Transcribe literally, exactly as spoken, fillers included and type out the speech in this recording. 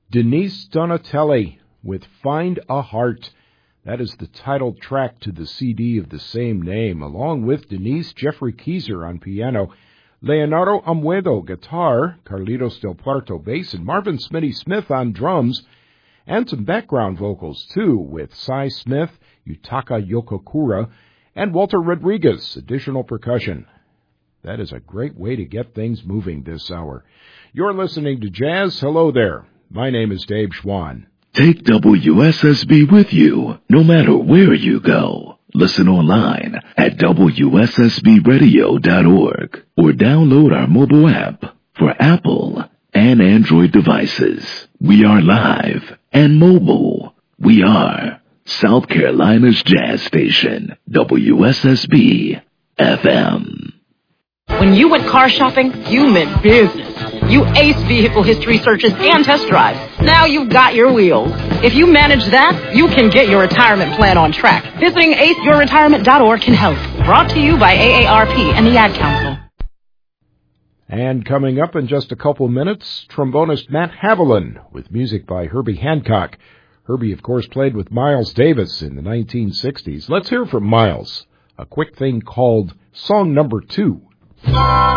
Denise Donatelli with Find a Heart. That is the title track to the C D of the same name. Along with Denise, Jeffrey Keyser on piano, Leonardo Amuedo guitar, Carlitos Del Parto bass, and Marvin Smitty Smith on drums, and some background vocals too with Cy Smith, Yutaka Yokokura, and Walter Rodriguez, additional percussion. That is a great way to get things moving this hour. You're listening to Jazz. Hello there. My name is Dave Schwann. Take W S S B with you, no matter where you go. Listen online at W S S B radio dot org or download our mobile app for Apple and Android devices. We are live and mobile. We are South Carolina's jazz station, W S S B F M. When you went car shopping, you meant business. You aced vehicle history searches and test drives. Now you've got your wheels. If you manage that, you can get your retirement plan on track. Visiting ace your retirement dot org can help. Brought to you by A A R P and the Ad Council. And coming up in just a couple minutes, trombonist Matt Haviland with music by Herbie Hancock. Herbie, of course, played with Miles Davis in the nineteen sixties. Let's hear from Miles. A quick thing called Song Number Two.